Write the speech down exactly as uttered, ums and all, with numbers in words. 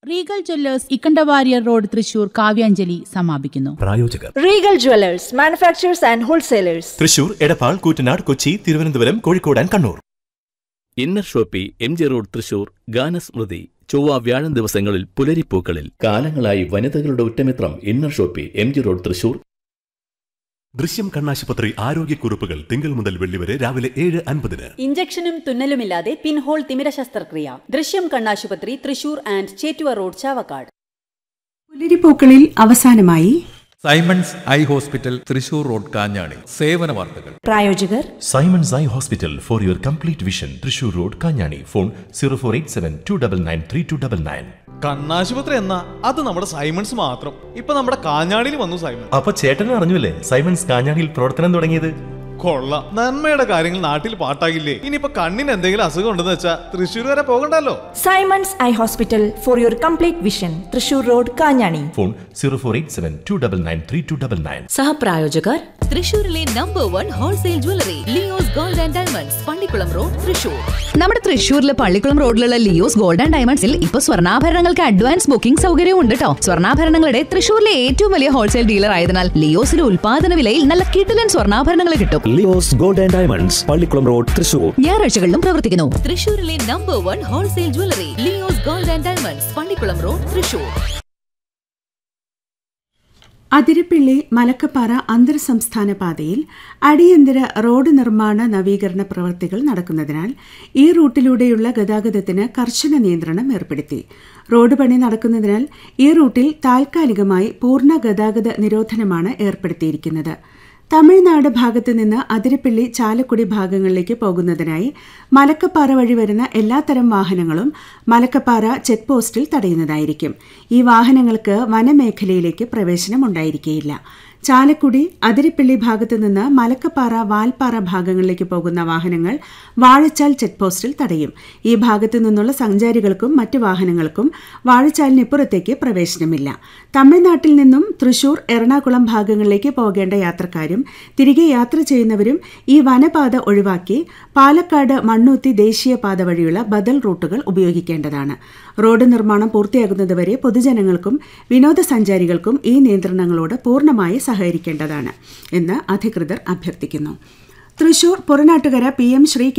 Regal Jewellers Ikkanda Warrier road Thrissur Kavyanjali സമാപിക്കുന്നു. പ്രായോജകർ Regal Jewellers manufacturers and wholesalers Thrissur, Edappal, Koottanad, Kochi, Thiruvananthapuram, Kozhikode and Kannur. Inner Shopee, M G road, Thrissur. ഗാനസ്മൃതി ചൊവ്വ വ്യാഴം ദിവസങ്ങളിൽ പുലരിപ്പൂക്കളിൽ. കാലങ്ങളായി വനിതകളുടെ ഉറ്റമിത്രം inner Shopee, M G road, Thrissur. ദൃശ്യം കണ്ണാശുപത്രി ആരോഗ്യക്കുറിപ്പുകൾ തിങ്കൾ മുതൽ വെള്ളി വരെ രാവിലെ ഏഴ് അൻപതിന്. ഇഞ്ചക്ഷനും തുന്നലുമില്ലാതെ പിൻഹോൾ തിമിര ശസ്ത്രക്രിയ. ദൃശ്യം കണ്ണാശുപത്രി, തൃശൂർ ആൻഡ് ചേറ്റുവ റോഡ്, ചാവക്കാട്. പുലരിപ്പൂക്കളിൽ അവസാനമായി Symons eye hospital, Thrissur road, Kanjani. സേവന വാർത്തകൾ. പ്രായോജകർ Symons eye hospital for your complete vision, Thrissur road, Kanjani. Phone zero four eight seven to double nine three to double nine. കണ്ണാശുപത്രി എന്നാ അത് നമ്മുടെ സൈമൺസ് മാത്രം. ഇപ്പൊ നമ്മുടെ കാഞ്ഞാണിയിൽ വന്നു സൈമൺ. അപ്പൊ ചേട്ടനും അറിഞ്ഞില്ലേ സൈമൺസ് കാഞ്ഞാണിയിൽ പ്രവർത്തനം തുടങ്ങിയത്? കൊള്ളാം. നന്മയുടെ കാര്യങ്ങൾ നാട്ടിൽ പാട്ടാകില്ലേ? ഇനിയിപ്പോ കണ്ണിന് എന്തെങ്കിലും അസുഖം ഉണ്ടെന്ന് വെച്ചാ തൃശ്ശൂർ വരെ പോകണ്ടല്ലോ. Symons eye hospital for your complete vision, Thrissur road, Kanjani. Phone zero four eight seven to double nine three to double nine. സഹപ്രായോജകർ തൃശൂരിലെ number one wholesale jewellery Leo's gold and diamonds, Pallikkulam road, Thrissur. നമ്മുടെ തൃശൂരിലെ പള്ളിക്കുളം റോഡിലുള്ള ലിയോസ് ഗോൾഡ് ആൻഡ് ഡയമണ്ട്സിൽ ഇപ്പൊ സ്വർണ്ണാഭരണങ്ങൾക്ക് അഡ്വാൻസ് ബുക്കിംഗ് സൗകര്യവും ഉണ്ട് കേട്ടോ. സ്വർണ്ണാഭരണങ്ങളുടെ തൃശൂരിലെ ഏറ്റവും വലിയ ഹോൾസെയിൽ ഡീലർ ആയതിനാൽ ലിയോസിലെ ഉൽപാദന വിലയിൽ നല്ല കിടിലൻ സ്വർണ്ണാഭരണങ്ങൾ കിട്ടും. Leo's gold and diamonds, Pallikkulam road, Thrissur. ഞായറാഴ്ചകളിലും പ്രവർത്തിക്കുന്നു. തൃശൂരിലെ number one wholesale jewellery Leo's gold and diamonds, Pallikkulam road, Thrissur. Athirappilly Malakkappara അന്തർ സംസ്ഥാന പാതയിൽ അടിയന്തര റോഡ് നിർമ്മാണ നവീകരണ പ്രവൃത്തികൾ നടക്കുന്നതിനാൽ ഈ റൂട്ടിലൂടെയുള്ള ഗതാഗതത്തിന് കർശന നിയന്ത്രണം ഏർപ്പെടുത്തി. റോഡ് പണി നടക്കുന്നതിനാൽ ഈ റൂട്ടിൽ താൽക്കാലികമായി പൂർണ്ണ ഗതാഗത നിരോധനമാണ് ഏർപ്പെടുത്തിയിരിക്കുന്നത്. തമിഴ്നാട് ഭാഗത്തു നിന്ന് അതിരപ്പിള്ളി ചാലക്കുടി ഭാഗങ്ങളിലേക്ക് പോകുന്നതിനായി മലക്കപ്പാറ വഴി വരുന്ന എല്ലാത്തരം വാഹനങ്ങളും മലക്കപ്പാറ ചെക്ക് പോസ്റ്റിൽ തടയുന്നതായിരിക്കും. ഈ വാഹനങ്ങൾക്ക് വനമേഖലയിലേക്ക് പ്രവേശനം ഉണ്ടായിരിക്കുകയില്ല. ചാലക്കുടി അതിരപ്പിള്ളി ഭാഗത്തു നിന്ന് മലക്കപ്പാറ വാൽപ്പാറ ഭാഗങ്ങളിലേക്ക് പോകുന്ന വാഹനങ്ങൾ വാഴച്ചാൽ ചെക്ക് പോസ്റ്റിൽ തടയും. ഈ ഭാഗത്തു നിന്നുള്ള സഞ്ചാരികൾക്കും മറ്റു വാഹനങ്ങൾക്കും വാഴച്ചാലിനിപ്പുറത്തേക്ക് പ്രവേശനമില്ല. തമിഴ്നാട്ടിൽ നിന്നും തൃശൂർ, എറണാകുളം ഭാഗങ്ങളിലേക്ക് പോകേണ്ട യാത്രക്കാരും തിരികെ യാത്ര ചെയ്യുന്നവരും ഈ വനപാത ഒഴിവാക്കി പാലക്കാട് മണ്ണൂത്തി ദേശീയപാത വഴിയുള്ള ബദൽ റൂട്ടുകൾ ഉപയോഗിക്കേണ്ടതാണ്. റോഡ് നിർമ്മാണം പൂർത്തിയാകുന്നതുവരെ പൊതുജനങ്ങൾക്കും വിനോദസഞ്ചാരികൾക്കും ഈ നിയന്ത്രണങ്ങളോട് പൂർണ്ണമായി സഹകരിക്കേണ്ടതാണ് എന്ന് അധികൃതർ അഭ്യർത്ഥിക്കുന്നു. Thrissur Puranattukara P M Shri